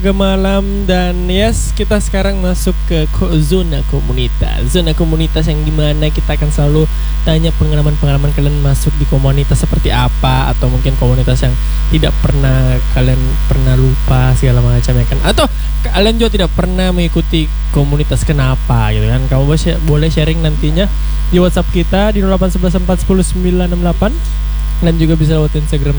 malam dan yes, kita sekarang masuk ke zona komunitas. Zona komunitas yang dimana kita akan selalu tanya pengalaman-pengalaman kalian masuk di komunitas seperti apa, atau mungkin komunitas yang tidak pernah kalian pernah lupa segala macam ya kan, atau kalian juga tidak pernah mengikuti komunitas kenapa gitu kan. Kamu boleh sharing nantinya di WhatsApp kita di 08114100968 dan juga bisa lewat Instagram